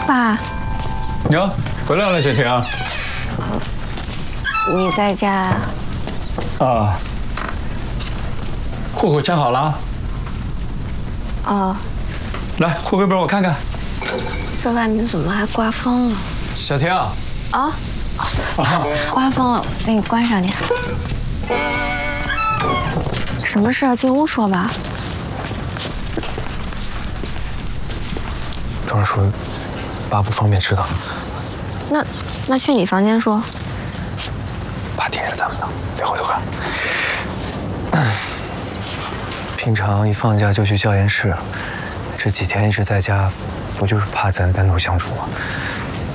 爸， 哟，回来了，小婷。 你在家？ 啊。户口迁好了。 哦。 来，户口本我看看。 这外面怎么还刮风了？ 小婷。 啊。刮风了，给你关上点。什么事？进屋说吧。 庄叔，爸不方便知道。 那去你房间说。 爸盯着咱们呢，别回头看。平常一放假就去教研室，这几天一直在家，不就是怕咱单独相处吗？